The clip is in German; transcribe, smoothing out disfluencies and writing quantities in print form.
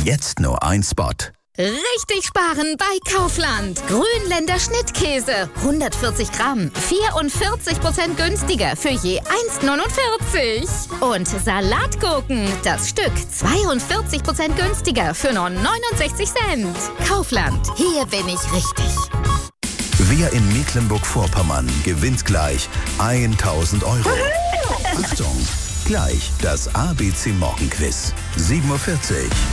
Jetzt nur ein Spot. Richtig sparen bei Kaufland. Grünländer Schnittkäse. 140 Gramm. 44% günstiger für je 1,49. Und Salatgurken. Das Stück 42% günstiger für nur 69 Cent. Kaufland. Hier bin ich richtig. Wer in Mecklenburg-Vorpommern gewinnt gleich 1.000 Euro. Achtung, gleich das ABC Morgenquiz. 7:40 Uhr.